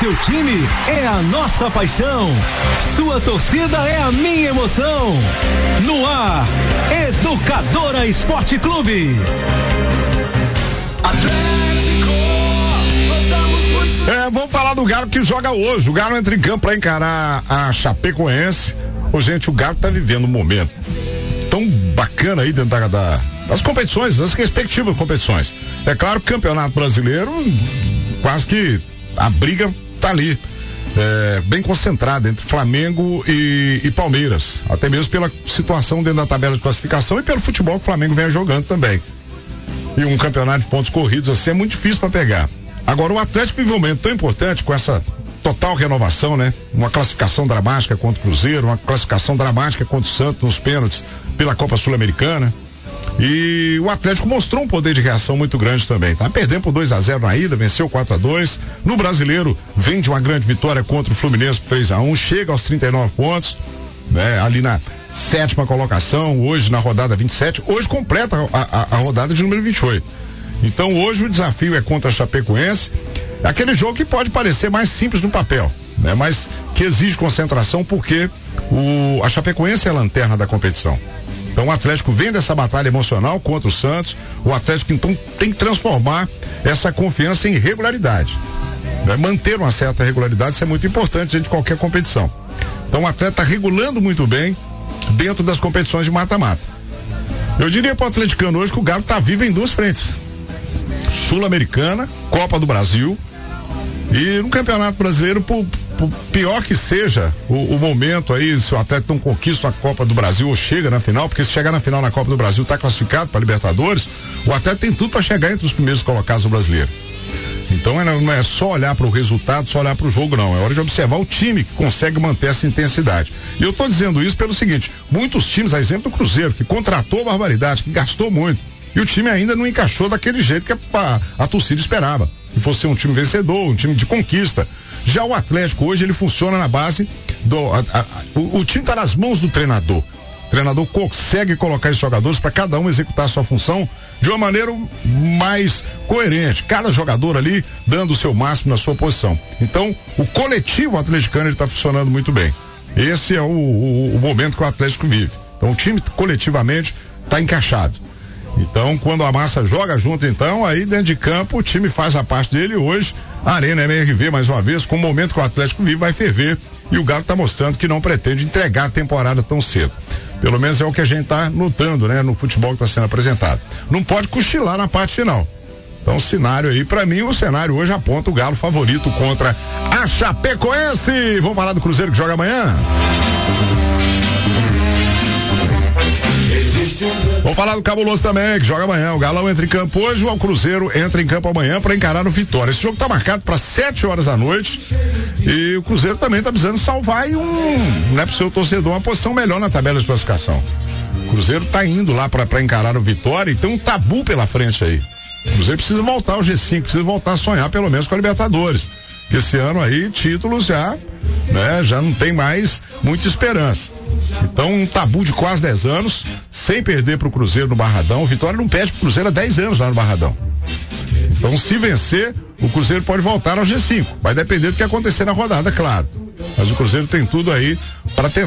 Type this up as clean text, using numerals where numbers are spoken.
seu time é a nossa paixão. Sua torcida é a minha emoção. No ar, Educadora Esporte Clube. Vamos falar do Galo que joga hoje. O Galo entra em campo para encarar a Chapecoense. Gente, o Galo tá vivendo um momento tão bacana aí dentro das competições, das respectivas competições. É claro que o Campeonato Brasileiro, quase que a briga tá ali, bem concentrada entre Flamengo e Palmeiras, até mesmo pela situação dentro da tabela de classificação e pelo futebol que o Flamengo vem jogando também. E um campeonato de pontos corridos assim é muito difícil para pegar. Agora o Atlético vive um momento tão importante com essa total renovação, né? Uma classificação dramática contra o Cruzeiro, uma classificação dramática contra o Santos nos pênaltis pela Copa Sul-Americana. E o Atlético mostrou um poder de reação muito grande também, tá? Perdendo por 2-0 na ida, venceu 4-2. No Brasileiro, vem de uma grande vitória contra o Fluminense por 3-1, chega aos 39 pontos, né? Ali na 7ª colocação, hoje na rodada 27, hoje completa a rodada de número 28. Então hoje o desafio é contra a Chapecoense, aquele jogo que pode parecer mais simples no papel, né? Mas que exige concentração porque a Chapecoense é a lanterna da competição. Então o Atlético vem dessa batalha emocional contra o Santos, o Atlético então tem que transformar essa confiança em regularidade, né? Manter uma certa regularidade, isso é muito importante dentro de qualquer competição. Então o Atlético está regulando muito bem dentro das competições de mata-mata. Eu diria para o atleticano hoje que o Galo está vivo em duas frentes: Sul-Americana, Copa do Brasil. E no Campeonato Brasileiro, por pior que seja o momento aí, se o Atlético não conquista a Copa do Brasil ou chega na final, porque se chegar na final na Copa do Brasil está classificado para Libertadores, o Atlético tem tudo para chegar entre os primeiros colocados do Brasileiro. Então não é só olhar para o resultado, só olhar para o jogo, não. É hora de observar o time que consegue manter essa intensidade. E eu estou dizendo isso pelo seguinte: muitos times, a exemplo do Cruzeiro, que contratou barbaridade, que gastou muito, e o time ainda não encaixou daquele jeito que a torcida esperava, que fosse ser um time vencedor, um time de conquista. Já o Atlético hoje, ele funciona na base o time está nas mãos do treinador. O treinador consegue colocar esses jogadores para cada um executar a sua função de uma maneira mais coerente, cada jogador ali dando o seu máximo na sua posição. Então o coletivo atleticano está funcionando muito bem. Esse é o momento que o Atlético vive. Então o time coletivamente está encaixado. Então, quando a massa joga junto, então, aí dentro de campo, o time faz a parte dele. Hoje, a Arena MRV, mais uma vez, com o momento que o Atlético vive, vai ferver. E o Galo está mostrando que não pretende entregar a temporada tão cedo. Pelo menos é o que a gente está notando, né? No futebol que está sendo apresentado. Não pode cochilar na parte final. Então, o cenário aí, para mim, o cenário hoje aponta o Galo favorito contra a Chapecoense. Vamos falar do Cruzeiro que joga amanhã? Vamos falar do Cabuloso também, que joga amanhã. O Galão entra em campo hoje, o Cruzeiro entra em campo amanhã para encarar o Vitória. Esse jogo tá marcado para 7 horas da noite e o Cruzeiro também tá precisando salvar pro seu torcedor, uma posição melhor na tabela de classificação. O Cruzeiro tá indo lá para encarar o Vitória e tem um tabu pela frente aí. O Cruzeiro precisa voltar ao G5, precisa voltar a sonhar pelo menos com a Libertadores. Porque esse ano aí, títulos já não tem mais muita esperança. Então, um tabu de quase 10 anos, sem perder pro Cruzeiro no Barradão. O Vitória não perde pro Cruzeiro há 10 anos lá no Barradão. Então, se vencer, o Cruzeiro pode voltar ao G5. Vai depender do que acontecer na rodada, claro. Mas o Cruzeiro tem tudo aí para tentar